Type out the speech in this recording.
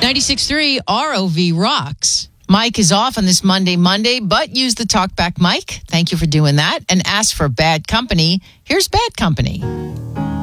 96.3 ROV rocks. Mike is off on this Monday, but use the Talkback Mike. Thank you for doing that. And ask for Bad Company. Here's Bad Company.